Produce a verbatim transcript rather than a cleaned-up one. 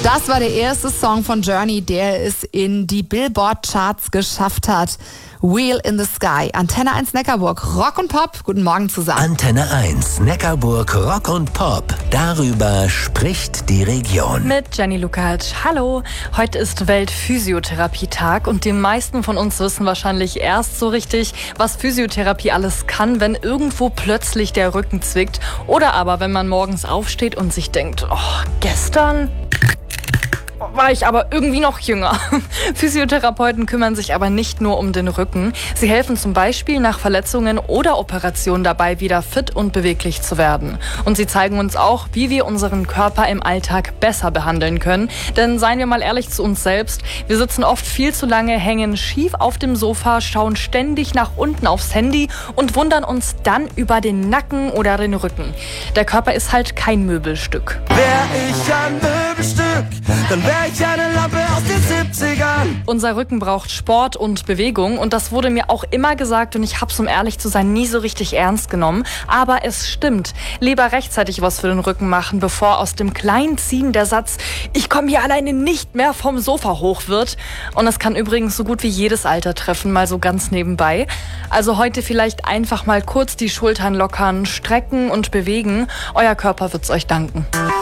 Das war der erste Song von Journey, der es in die Billboard-Charts geschafft hat. Wheel in the Sky. Antenne eins Neckarburg. Rock und Pop. Guten Morgen zusammen. Antenne eins Neckarburg Rock und Pop. Darüber spricht die Region. Mit Jenny Lukacs. Hallo. Heute ist Weltphysiotherapietag und die meisten von uns wissen wahrscheinlich erst so richtig, was Physiotherapie alles kann, wenn irgendwo plötzlich der Rücken zwickt oder aber wenn man morgens aufsteht und sich denkt, oh, gestern war ich aber irgendwie noch jünger. Physiotherapeuten kümmern sich aber nicht nur um den Rücken. Sie helfen zum Beispiel nach Verletzungen oder Operationen dabei, wieder fit und beweglich zu werden. Und sie zeigen uns auch, wie wir unseren Körper im Alltag besser behandeln können. Denn seien wir mal ehrlich zu uns selbst, wir sitzen oft viel zu lange, hängen schief auf dem Sofa, schauen ständig nach unten aufs Handy und wundern uns dann über den Nacken oder den Rücken. Der Körper ist halt kein Möbelstück. Wär ich ein Möbelstück, dann wär ich eine Lampe aus den siebzigern. Unser Rücken braucht Sport und Bewegung und das wurde mir auch immer gesagt und ich hab's, um ehrlich zu sein, nie so richtig ernst genommen. Aber es stimmt. Lieber rechtzeitig was für den Rücken machen, bevor aus dem Kleinziehen der Satz, ich komme hier alleine nicht mehr vom Sofa hoch wird. Und das kann übrigens so gut wie jedes Alter treffen, mal so ganz nebenbei. Also heute vielleicht einfach mal kurz die Schultern lockern, strecken und bewegen. Euer Körper wird's euch danken.